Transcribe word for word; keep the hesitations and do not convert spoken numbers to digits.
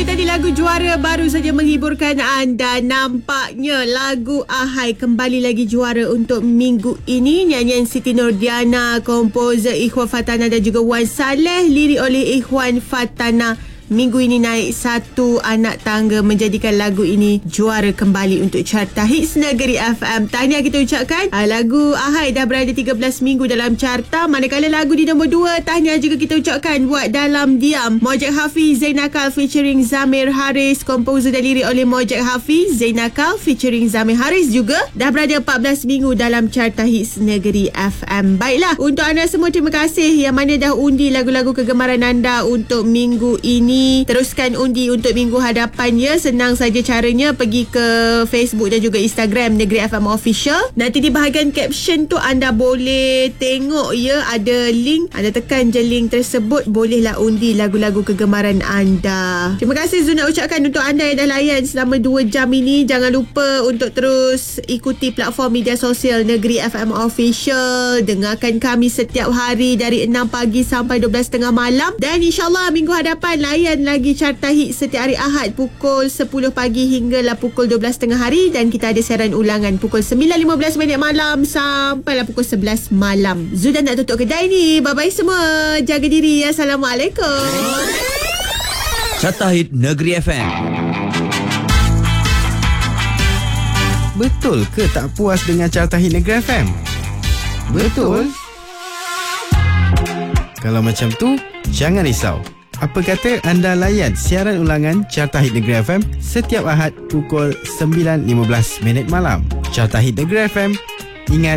Itu tadi lagu Juara baru saja menghiburkan anda. Nampaknya lagu Ahai kembali lagi juara untuk minggu ini. Nyanyian Siti Nordiana, komposer Ikhwan Fatana dan juga Wan Saleh, lirik oleh Ikhwan Fatana. Minggu ini naik satu anak tangga, menjadikan lagu ini juara kembali untuk carta hits Negeri F M. Tahniah kita ucapkan. Lagu Ahai dah berada tiga belas minggu dalam carta. Manakala lagu di nombor dua, tahniah juga kita ucapkan buat Dalam Diam. Mojek Hafiz, Zainakal featuring Zamir Haris, komposer dan lirik oleh Mojek Hafiz, Zainakal featuring Zamir Haris juga dah berada empat belas minggu dalam carta hits Negeri F M. Baiklah, untuk anda semua terima kasih yang mana dah undi lagu-lagu kegemaran anda untuk minggu ini. Teruskan undi untuk minggu hadapan ya. Senang saja caranya, pergi ke Facebook dan juga Instagram Negeri F M Official. Nanti di bahagian caption tu anda boleh tengok ya, ada link. Anda tekan je link tersebut, bolehlah undi lagu-lagu kegemaran anda. Terima kasih Zul nak ucapkan untuk anda yang dah layan selama dua jam ini. Jangan lupa untuk terus ikuti platform media sosial Negeri F M Official. Dengarkan kami setiap hari dari enam pagi sampai dua belas tiga puluh malam. Dan insyaAllah minggu hadapan layan lagi carta hit setiap hari Ahad pukul sepuluh pagi hinggalah pukul dua belas tengah hari. Dan kita ada siaran ulangan pukul sembilan lima belas minit malam sampailah pukul sebelas malam. Zul dah nak tutup kedai ni. Bye-bye semua. Jaga diri. Assalamualaikum. Carta hit Negeri F M. Betul ke tak puas dengan carta hit Negeri F M? Betul. Kalau macam tu, jangan risau. Apa kata anda layan siaran ulangan Carta Hit Negeri F M setiap Ahad pukul sembilan lima belas minit malam. Carta Hit Negeri F M, ingat